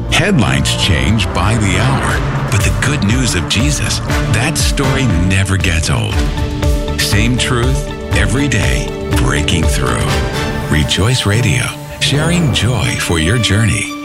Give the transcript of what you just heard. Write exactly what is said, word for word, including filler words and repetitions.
Headlines change by the hour, but the good news of Jesus, that story never gets old. Same truth, every day, breaking through. Rejoice Radio, sharing joy for your journey.